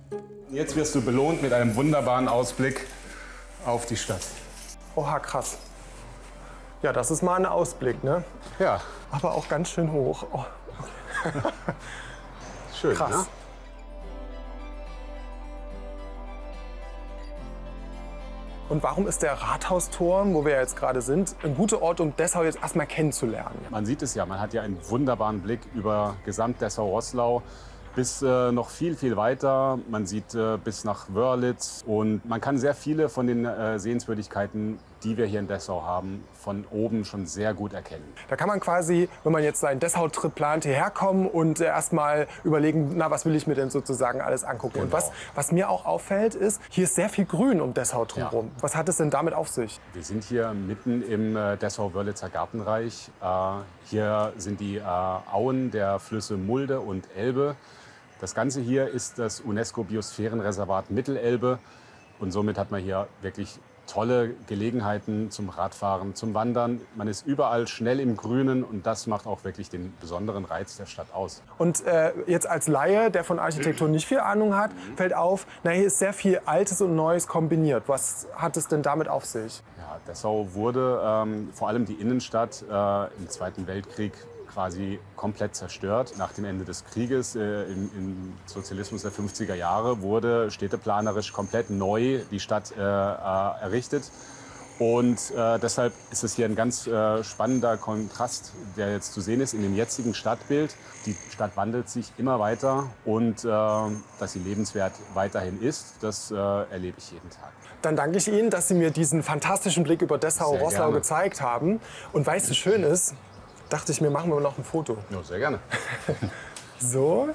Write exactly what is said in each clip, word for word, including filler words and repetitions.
Jetzt wirst du belohnt mit einem wunderbaren Ausblick auf die Stadt. Oha, krass. Ja, das ist mal ein Ausblick, ne? Ja. Aber auch ganz schön hoch. Oh, okay. Schön, krass. Ne? Und warum ist der Rathausturm, wo wir jetzt gerade sind, ein guter Ort, um Dessau jetzt erstmal kennenzulernen? Man sieht es ja, man hat ja einen wunderbaren Blick über Gesamt-Dessau-Roßlau bis äh, noch viel, viel weiter. Man sieht äh, bis nach Wörlitz und man kann sehr viele von den äh, Sehenswürdigkeiten, die wir hier in Dessau haben, von oben schon sehr gut erkennen. Da kann man quasi, wenn man jetzt seinen Dessau-Trip plant, hierher kommen und äh, erstmal überlegen, na, was will ich mir denn sozusagen alles angucken. Genau. Und was, was mir auch auffällt, ist, hier ist sehr viel Grün um Dessau drumherum. Ja. Was hat es denn damit auf sich? Wir sind hier mitten im äh, Dessau-Wörlitzer Gartenreich. Äh, hier sind die äh, Auen der Flüsse Mulde und Elbe. Das Ganze hier ist das UNESCO-Biosphärenreservat Mittelelbe. Und somit hat man hier wirklich tolle Gelegenheiten zum Radfahren, zum Wandern. Man ist überall schnell im Grünen und das macht auch wirklich den besonderen Reiz der Stadt aus. Und äh, jetzt als Laie, der von Architektur nicht viel Ahnung hat, fällt auf, na, hier ist sehr viel Altes und Neues kombiniert. Was hat es denn damit auf sich? Ja, Dessau wurde, ähm, vor allem die Innenstadt, äh, im Zweiten Weltkrieg quasi komplett zerstört. Nach dem Ende des Krieges, äh, im, im Sozialismus der fünfziger Jahre, wurde städteplanerisch komplett neu die Stadt äh, äh, errichtet. Und äh, deshalb ist es hier ein ganz äh, spannender Kontrast, der jetzt zu sehen ist in dem jetzigen Stadtbild. Die Stadt wandelt sich immer weiter und äh, dass sie lebenswert weiterhin ist, das äh, erlebe ich jeden Tag. Dann danke ich Ihnen, dass Sie mir diesen fantastischen Blick über Dessau-Roßlau gezeigt haben. Und weil es so schön ist, dachte ich mir, machen wir noch ein Foto. Ja, sehr gerne. So.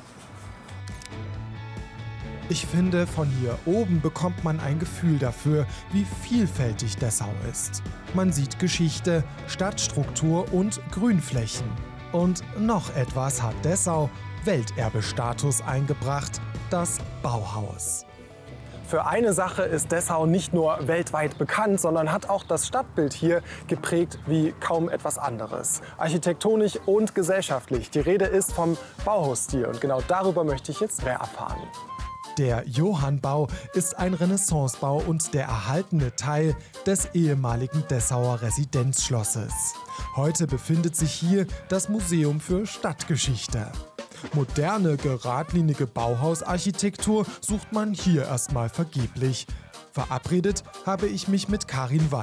Ich finde, von hier oben bekommt man ein Gefühl dafür, wie vielfältig Dessau ist. Man sieht Geschichte, Stadtstruktur und Grünflächen. Und noch etwas hat Dessau Welterbestatus eingebracht: das Bauhaus. Für eine Sache ist Dessau nicht nur weltweit bekannt, sondern hat auch das Stadtbild hier geprägt wie kaum etwas anderes. Architektonisch und gesellschaftlich. Die Rede ist vom Bauhausstil und genau darüber möchte ich jetzt mehr erfahren. Der Johannbau ist ein Renaissancebau und der erhaltene Teil des ehemaligen Dessauer Residenzschlosses. Heute befindet sich hier das Museum für Stadtgeschichte. Moderne, geradlinige Bauhausarchitektur sucht man hier erstmal vergeblich. Verabredet habe ich mich mit Karin Weiß.